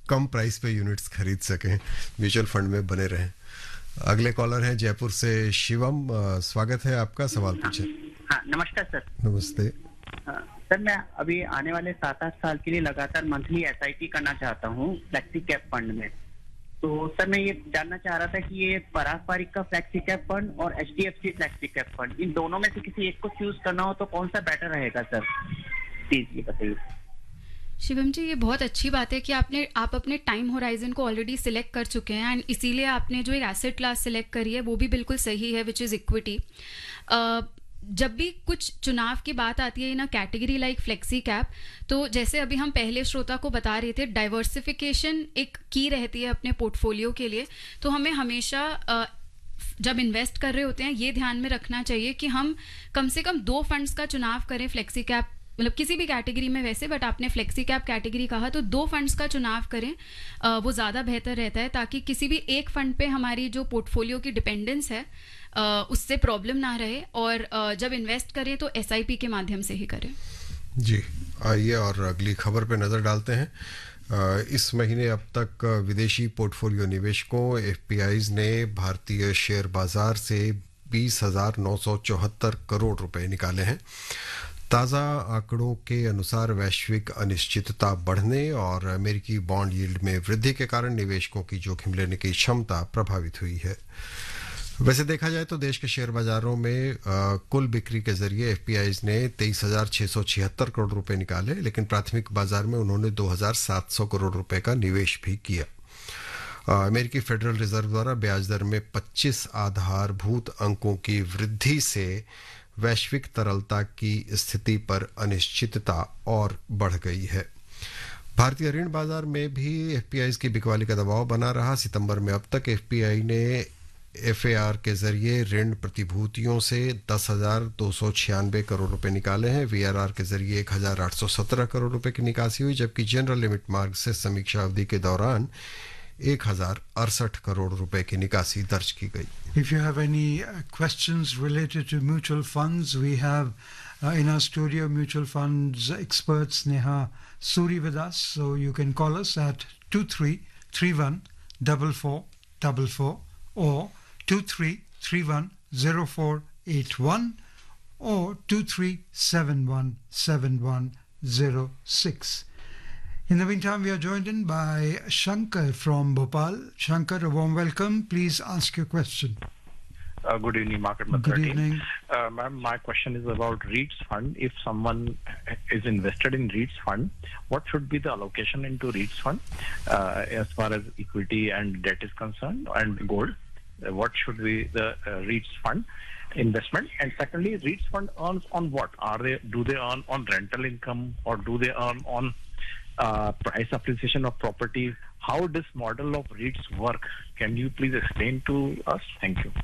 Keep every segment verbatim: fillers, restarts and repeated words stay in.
कम price पे units खरीद सकें, म्यूचुअल फंड में बने रहें। अगले कॉलर हैं जयपुर से शिवम, अ, स्वागत है आपका, सवाल पूछें। हाँ, नमस्कार सर। नमस्ते। हाँ, सर मैं अभी आने वाले सात आठ साल के लिए लगातार मंथली एसआईपी करना चाहता हूँ फ्लेक्सी कैप फंड में। तो सर मैं ये जानना चाह रहा था कि ये पराग पारिक का फ्लेक्सी कैप फंड और एचडीएफसी फ्लेक्सी कैप फंड, इन दोनों में से किसी एक को चूज करना हो तो कौन सा बेटर रहेगा सर, प्लीज ये बताइए। शिवम जी, ये बहुत अच्छी बात है कि आपने आप अपने टाइम होराइजन को ऑलरेडी सिलेक्ट कर चुके हैं एंड इसीलिए आपने जो एक एसेट क्लास सिलेक्ट करी है वो भी बिल्कुल सही है, विच इज़ इक्विटी। जब भी कुछ चुनाव की बात आती है ना कैटेगरी लाइक फ्लेक्सी कैप, तो जैसे अभी हम पहले श्रोता को बता रहे थे, डाइवर्सिफिकेशन एक की रहती है अपने पोर्टफोलियो के लिए। तो हमें हमेशा uh, जब इन्वेस्ट कर रहे होते हैं ये ध्यान में रखना चाहिए कि हम कम से कम दो फंड्स का चुनाव करें फ्लेक्सी कैप, मतलब किसी भी कैटेगरी में वैसे, बट आपने फ्लेक्सी कैप कैटेगरी कहा तो दो फंड्स का चुनाव करें, आ, वो ज़्यादा बेहतर रहता है ताकि किसी भी एक फंड पे हमारी जो पोर्टफोलियो की डिपेंडेंस है आ, उससे प्रॉब्लम ना रहे। और आ, जब इन्वेस्ट करें तो एसआईपी के माध्यम से ही करें। जी आइए और अगली खबर पे नज़र डालते हैं। आ, इस महीने अब तक विदेशी पोर्टफोलियो निवेशकों एफपीआईज ने भारतीय शेयर बाजार से बीस हजार नौ सौ चौहत्तर करोड़ रुपए निकाले हैं। ताज़ा आंकड़ों के अनुसार वैश्विक अनिश्चितता बढ़ने और अमेरिकी बॉन्ड यील्ड में वृद्धि के कारण निवेशकों की जोखिम लेने की क्षमता प्रभावित हुई है। वैसे देखा जाए तो देश के शेयर बाजारों में आ, कुल बिक्री के जरिए एफपीआईज ने तेईस हजार छः सौ छिहत्तर करोड़ रुपए निकाले, लेकिन प्राथमिक बाजार में उन्होंने दो हजार सात सौ करोड़ रुपए का निवेश भी किया। अमेरिकी फेडरल रिजर्व द्वारा ब्याज दर में पच्चीस आधारभूत अंकों की वृद्धि से वैश्विक तरलता की स्थिति पर अनिश्चितता और बढ़ गई है। भारतीय ऋण बाजार में भी एफपीआईज की बिकवाली का दबाव बना रहा। सितंबर में अब तक एफपीआई ने एफएआर के जरिए ऋण प्रतिभूतियों से दस हजार दो सौ छियानवे करोड़ रुपए निकाले हैं। वीआरआर के जरिए एक हजार आठ सौ सत्रह करोड़ रुपए की निकासी हुई, जबकि जनरल लिमिट मार्ग से समीक्षा अवधि के दौरान एक हजार अड़सठ करोड़ रुपए की निकासी दर्ज की गई। If you have any uh, questions related to mutual funds, we have uh, in our studio mutual funds experts Neha Suri with us, so you can call us at two three three one four four four four or two three three one zero four eight one or two three seven one seven one zero six. In the meantime, we are joined in by Shankar from Bhopal. Shankar, a warm welcome. Please ask your question. Uh, good evening, Market Method. Good evening. Uh, ma'am, my question is about REITs fund. If someone is invested in REITs fund, what should be the allocation into REITs fund uh, as far as equity and debt is concerned, and gold? Uh, what should be the uh, REITs fund investment? And secondly, REITs fund earns on what? Are they do they earn on rental income, or do they earn on uh, price appreciation of property? How this model of REITs work? Can you please explain to us? Thank you.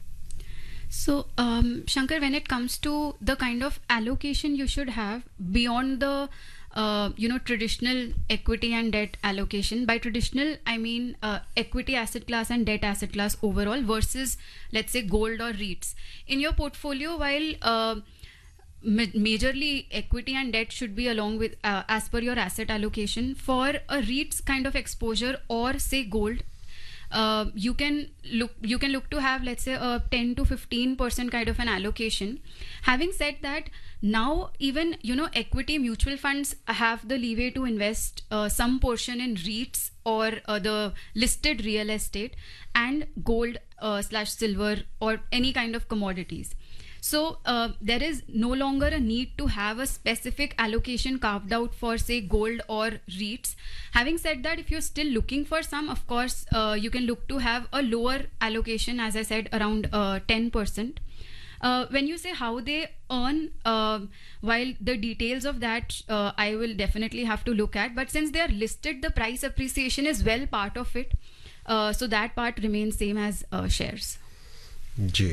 So, um, Shankar, when it comes to the kind of allocation you should have beyond the, uh, you know, traditional equity and debt allocation, by traditional, I mean uh, equity asset class and debt asset class overall versus, let's say, gold or REITs. In your portfolio, while uh, ma- majorly equity and debt should be along with, uh, as per your asset allocation, for a REITs kind of exposure or say gold, Uh, you can look you can look to have, let's say, a ten to fifteen percent kind of an allocation. Having said that, now even, you know, equity mutual funds have the leeway to invest uh, some portion in REITs or uh, the listed real estate and gold uh, slash silver or any kind of commodities. So uh, there is no longer a need to have a specific allocation carved out for, say, gold or REITs. Having said that, if you're still looking for some, of course, uh, you can look to have a lower allocation, as I said, around uh, ten percent. Uh, when you say how they earn, uh, while the details of that uh, I will definitely have to look at, but since they are listed, the price appreciation is well part of it. Uh, so that part remains same as uh, shares. जी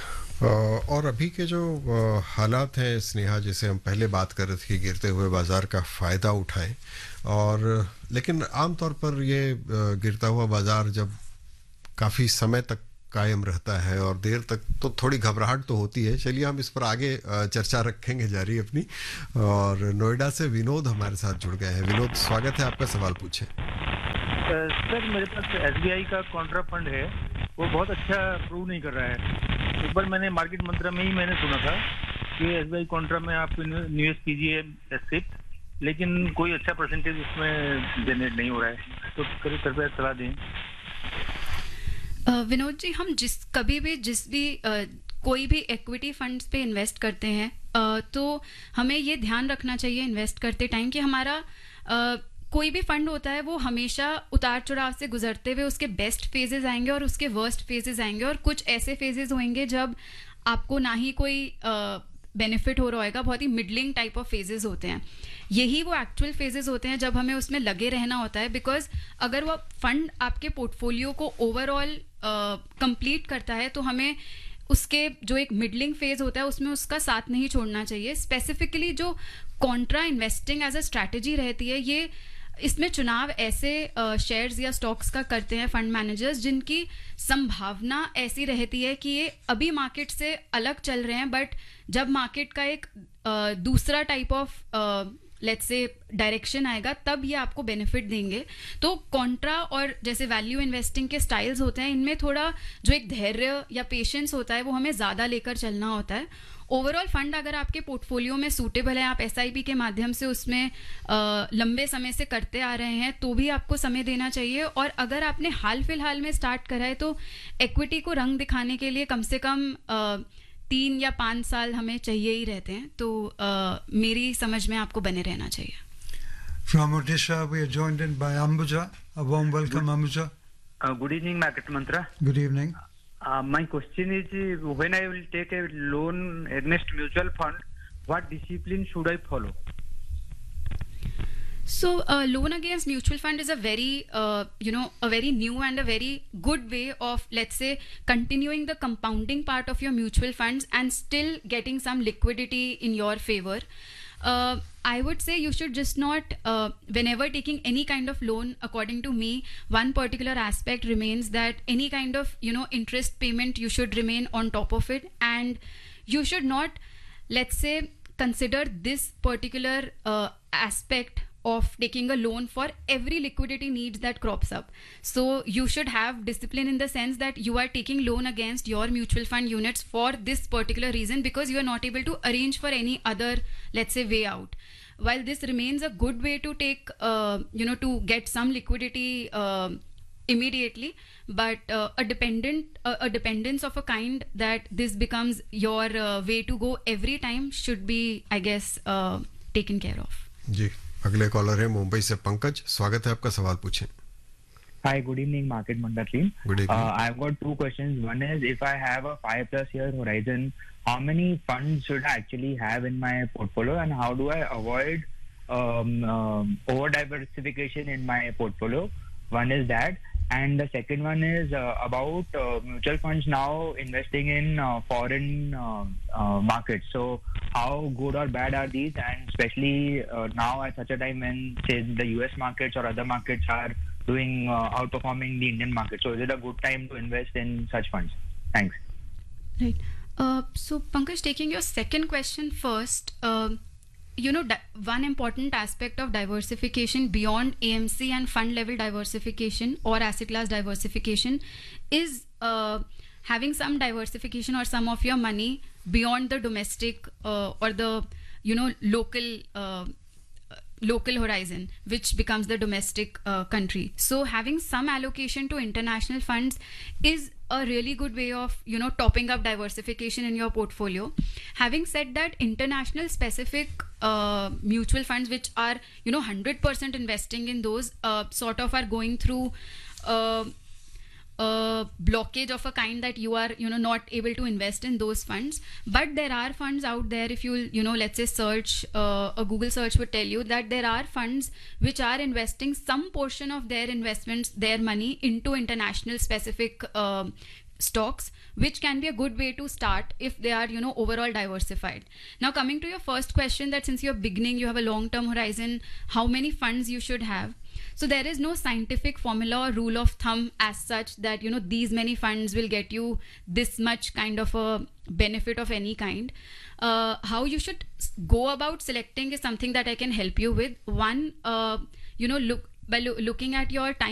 और अभी के जो हालात हैं स्नेहा, जैसे हम पहले बात कर रहे थे कि गिरते हुए बाज़ार का फ़ायदा उठाएं, और लेकिन आमतौर पर ये गिरता हुआ बाज़ार जब काफ़ी समय तक कायम रहता है और देर तक, तो थोड़ी घबराहट तो होती है। चलिए हम इस पर आगे चर्चा रखेंगे जारी अपनी। और नोएडा से विनोद हमारे साथ जुड़ गए हैं। विनोद, स्वागत है आपका, सवाल पूछें। सर मेरे पास एसबीआई का कॉन्ट्रा फंड है, वो बहुत अच्छा प्रूव नहीं कर रहा है। एक बार मैंने मार्केट मंत्रा में ही मैंने सुना था कि एसबीआई कॉन्ट्रा में आप निवेश कीजिए सिप, लेकिन कोई अच्छा परसेंटेज उसमें जनरेट नहीं हो रहा है, तो कृपया सलाह दें। uh, विनोद जी, हम जिस कभी भी जिस भी uh, कोई भी इक्विटी फंड्स पे इन्वेस्ट करते हैं uh, तो हमें ये ध्यान रखना चाहिए इन्वेस्ट करते टाइम कि हमारा uh, कोई भी फंड होता है वो हमेशा उतार चढ़ाव से गुजरते हुए उसके बेस्ट फेजेस आएंगे और उसके वर्स्ट फेजेस आएंगे, और कुछ ऐसे फेजेस होंगे जब आपको ना ही कोई बेनिफिट हो रहा होगा, बहुत ही मिडलिंग टाइप ऑफ फेजेस होते हैं। यही वो एक्चुअल फेजेस होते हैं जब हमें उसमें लगे रहना होता है, बिकॉज अगर वो फंड आपके पोर्टफोलियो को ओवरऑल कंप्लीट करता है तो हमें उसके जो एक मिडलिंग फेज होता है उसमें उसका साथ नहीं छोड़ना चाहिए। स्पेसिफिकली जो Contra investing as a strategy रहती है, ये इसमें चुनाव ऐसे शेयर्स या स्टॉक्स का करते हैं फंड मैनेजर्स जिनकी संभावना ऐसी रहती है कि ये अभी मार्केट से अलग चल रहे हैं, बट जब मार्केट का एक uh, दूसरा type of let's say direction आएगा तब ये आपको बेनिफिट देंगे। तो कॉन्ट्रा और जैसे वैल्यू इन्वेस्टिंग के स्टाइल्स होते हैं, इनमें थोड़ा जो एक धैर्य या पेशेंस होता है वो हमें ज़्यादा लेकर चलना होता है। ओवरऑल फंड अगर आपके पोर्टफोलियो में सूटेबल है, आप एसआईपी के माध्यम से उसमें आ, लंबे समय से करते आ रहे हैं, तो भी आपको समय देना चाहिए। और अगर आपने हाल फिलहाल में स्टार्ट करा है तो इक्विटी को रंग दिखाने के लिए कम से कम आ, तीन या पाँच साल हमें चाहिए ही रहते हैं, तो आ, मेरी समझ में आपको बने रहना चाहिए। From Odisha, we are joined in by Ambuja. A warm welcome, Ambuja. Uh, good evening, Market Mantra. Good evening. Uh, my question is, uh, when I will take a loan against mutual fund, what discipline should I follow? So, uh, loan against mutual fund is a very, uh, you know, a very new and a very good way of, let's say, continuing the compounding part of your mutual funds and still getting some liquidity in your favor. Uh, I would say you should just not, uh, whenever taking any kind of loan, according to me, one particular aspect remains that any kind of, you know, interest payment, you should remain on top of it. And you should not, let's say, consider this particular uh, aspect of taking a loan for every liquidity needs that crops up. So you should have discipline in the sense that you are taking loan against your mutual fund units for this particular reason, because you are not able to arrange for any other, let's say, way out. While this remains a good way to take, uh, you know, to get some liquidity uh, immediately, but uh, a dependent, uh, a dependence of a kind that this becomes your uh, way to go every time should be, I guess, uh, taken care of. जी, अगले collar है मुंबई से पंकज, स्वागत है आपका, सवाल पूछें। Hi, good evening, Market Munda team. Good evening. Uh, I've got two questions. One is, if I have a five plus year horizon, how many funds should I actually have in my portfolio, and how do I avoid um, um, over diversification in my portfolio? One is that. And the second one is uh, about uh, mutual funds now investing in uh, foreign uh, uh, markets. So how good or bad are these? And especially uh, now at such a time when, say, the U S markets or other markets are doing uh, outperforming the Indian market. So is it a good time to invest in such funds? Thanks. Right. Uh, so Pankaj, taking your second question first, uh, you know, di- one important aspect of diversification beyond A M C and fund level diversification or asset class diversification is uh, having some diversification or some of your money beyond the domestic uh, or the, you know, local uh, local horizon, which becomes the domestic uh, country. So having some allocation to international funds is a really good way of, you know, topping up diversification in your portfolio. Having said that, international specific uh, mutual funds, which are, you know, one hundred percent investing in those, uh, sort of are going through uh, a blockage of a kind that you are, you know, not able to invest in those funds. But there are funds out there. If you, you know, let's say search, uh, a Google search would tell you that there are funds which are investing some portion of their investments, their money into international specific uh, stocks, which can be a good way to start if they are, you know, overall diversified. Now, coming to your first question, that since you're beginning, you have a long-term horizon, how many funds you should have? So there is no scientific formula or rule of thumb as such that, you know, these many funds will get you this much kind of a benefit of any kind. Uh, how you should go about selecting is something that I can help you with. One, uh, you know, look by lo- looking at your time